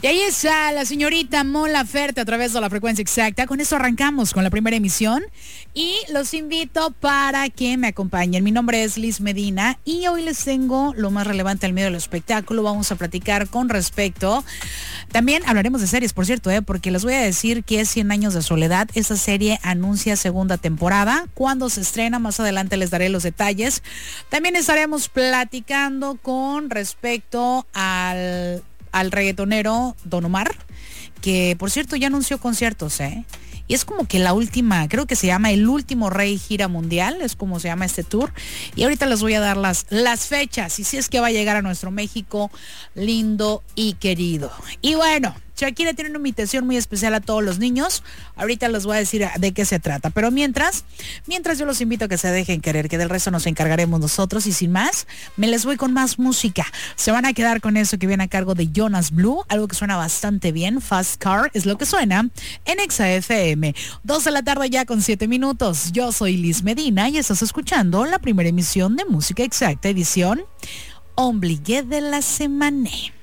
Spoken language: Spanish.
Y ahí está la señorita Mon Laferte a través de la frecuencia exacta. Con eso arrancamos con la primera emisión y los invito para que me acompañen. Mi nombre es Liz Medina y hoy les tengo lo más relevante al medio del espectáculo. Vamos a platicar con respecto. También hablaremos de series, por cierto, porque les voy a decir que es 100 años de soledad. Esta serie anuncia segunda temporada. Cuando se estrena, más adelante les daré los detalles. También estaremos platicando con respecto al reggaetonero Don Omar, que por cierto ya anunció conciertos, y es como que la última, creo que se llama El Último Rey Gira Mundial, es como se llama este tour, y ahorita les voy a dar las fechas, y si es que va a llegar a nuestro México lindo y querido. Y bueno, Shakira tiene una invitación muy especial a todos los niños. Ahorita les voy a decir de qué se trata. Pero mientras yo los invito a que se dejen querer, que del resto nos encargaremos nosotros. Y sin más, me les voy con más música. Se van a quedar con eso que viene a cargo de Jonas Blue, algo que suena bastante bien. Fast Car es lo que suena en Exa FM. 2 de la tarde ya con 7 minutos. Yo soy Liz Medina y estás escuchando la primera emisión de Música Exacta, edición Ombligué de la Semana.